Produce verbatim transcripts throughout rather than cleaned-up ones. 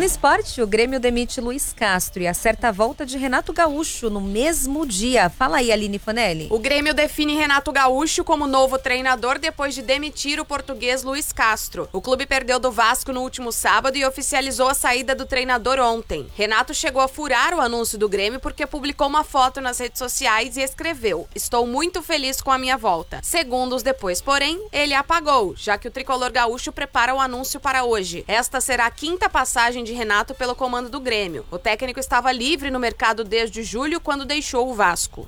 no esporte, o Grêmio demite Luiz Castro e acerta a volta de Renato Gaúcho no mesmo dia. Fala aí, Aline Fanelli. O Grêmio define Renato Gaúcho como novo treinador depois de demitir o português Luiz Castro. O clube perdeu do Vasco no último sábado e oficializou a saída do treinador ontem. Renato chegou a furar o anúncio do Grêmio porque publicou uma foto nas redes sociais e escreveu: "Estou muito feliz com a minha volta". Segundos depois, porém, ele apagou, já que o tricolor gaúcho prepara o anúncio para hoje. Esta será a quinta passagem de Renato pelo comando do Grêmio. O técnico estava livre no mercado desde julho, quando deixou o Vasco.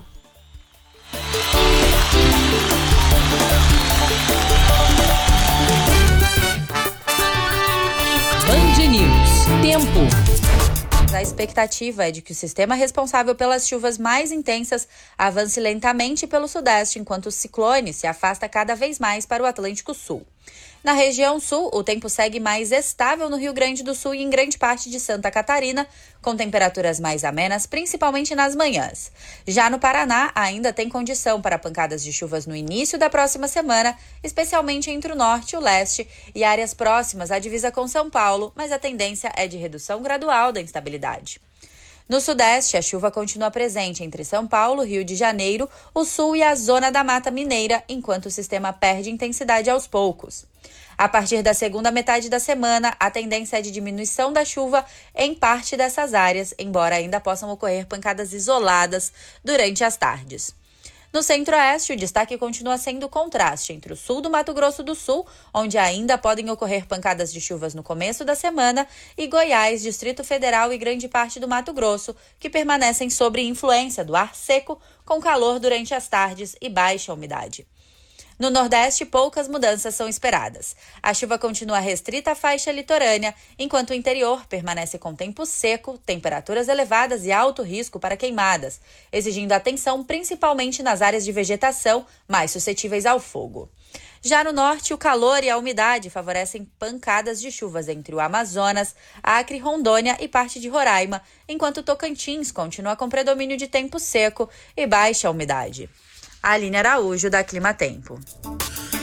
Band News. Tempo. A expectativa é de que o sistema responsável pelas chuvas mais intensas avance lentamente pelo sudeste, enquanto o ciclone se afasta cada vez mais para o Atlântico Sul. Na região sul, o tempo segue mais estável no Rio Grande do Sul e em grande parte de Santa Catarina, com temperaturas mais amenas, principalmente nas manhãs. Já no Paraná, ainda tem condição para pancadas de chuvas no início da próxima semana, especialmente entre o norte e o leste e áreas próximas à divisa com São Paulo, mas a tendência é de redução gradual da instabilidade. No sudeste, a chuva continua presente entre São Paulo, Rio de Janeiro, o sul e a zona da Mata Mineira, enquanto o sistema perde intensidade aos poucos. A partir da segunda metade da semana, a tendência é de diminuição da chuva em parte dessas áreas, embora ainda possam ocorrer pancadas isoladas durante as tardes. No centro-oeste, o destaque continua sendo o contraste entre o sul do Mato Grosso do Sul, onde ainda podem ocorrer pancadas de chuvas no começo da semana, e Goiás, Distrito Federal e grande parte do Mato Grosso, que permanecem sob influência do ar seco, com calor durante as tardes e baixa umidade. No Nordeste, poucas mudanças são esperadas. A chuva continua restrita à faixa litorânea, enquanto o interior permanece com tempo seco, temperaturas elevadas e alto risco para queimadas, exigindo atenção principalmente nas áreas de vegetação mais suscetíveis ao fogo. Já no norte, o calor e a umidade favorecem pancadas de chuvas entre o Amazonas, Acre, Rondônia e parte de Roraima, enquanto Tocantins continua com predomínio de tempo seco e baixa umidade. Aline Araújo, da Clima Tempo.